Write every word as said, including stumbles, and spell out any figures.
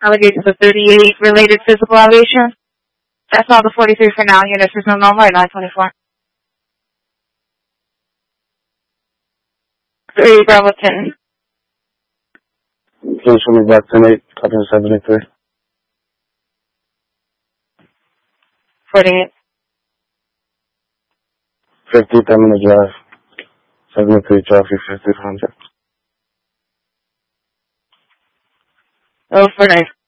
Allegations of thirty-eight related physical allegations. That's all the forty-three for now. Units is no more at nine twenty-four. three Bravo ten. Please show me back ten eight, copy seventy-three. forty-eight. fifty, ten minute drive. seventy-three, traffic, fifty, one hundred. Oh, forty-nine.